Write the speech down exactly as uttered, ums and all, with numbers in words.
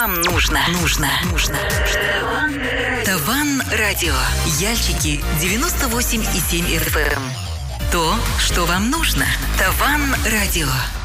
Вам нужно, нужно, нужно. Таван Радио. Яльчики девяносто восемь и семь эф эм. То, что вам нужно. Таван Радио.